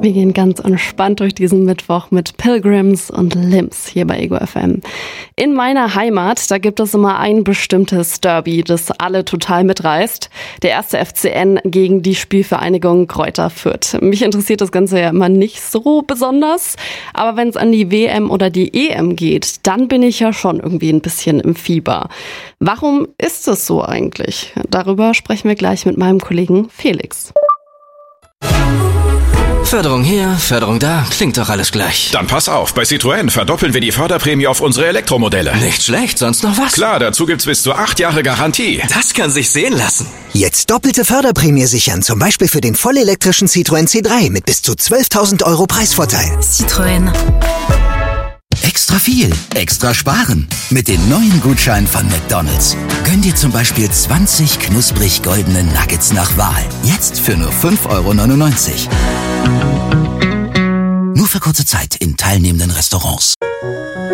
Wir gehen ganz entspannt durch diesen Mittwoch mit Pilgrims und Limbs hier bei Ego FM. In meiner Heimat, da gibt es immer ein bestimmtes Derby, das alle total mitreißt. Der 1. FCN gegen die Spielvereinigung Greuther Fürth. Mich interessiert das Ganze ja immer nicht so besonders, aber wenn es an die WM oder die EM geht, dann bin ich ja schon irgendwie ein bisschen im Fieber. Warum ist es so eigentlich? Darüber sprechen wir gleich mit meinem Kollegen Felix. Förderung hier, Förderung da, klingt doch alles gleich. Dann pass auf, bei Citroën verdoppeln wir die Förderprämie auf unsere Elektromodelle. Nicht schlecht, sonst noch was? Klar, dazu gibt's bis zu 8 Jahre Garantie. Das kann sich sehen lassen. Jetzt doppelte Förderprämie sichern, zum Beispiel für den vollelektrischen Citroën C3 mit bis zu 12.000 € Preisvorteil. Citroën. Extra viel, extra sparen. Mit den neuen Gutscheinen von McDonald's. Gönn dir zum Beispiel 20 knusprig goldene Nuggets nach Wahl. Jetzt für nur 5,99 €. Nur für kurze Zeit in teilnehmenden Restaurants.